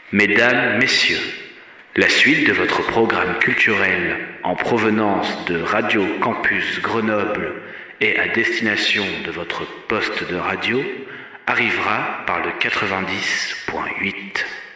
Mesdames, Messieurs, la suite de votre programme culturel en provenance de Radio Campus Grenoble et à destination de votre poste de radio arrivera par le 90.8.